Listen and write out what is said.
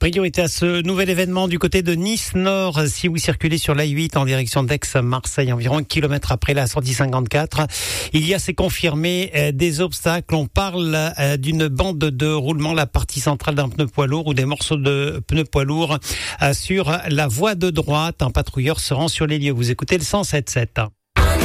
Priorité à ce nouvel événement du côté de Nice Nord. Si vous circulez sur l'A8 en direction d'Aix-Marseille, environ 1 kilomètre après la sortie 54, il y a, c'est confirmé, des obstacles. On parle d'une bande de roulement, la partie centrale d'un pneu poids lourd ou des morceaux de pneus poids lourd sur la voie de droite. Un patrouilleur se rend sur les lieux. Vous écoutez le 107.7.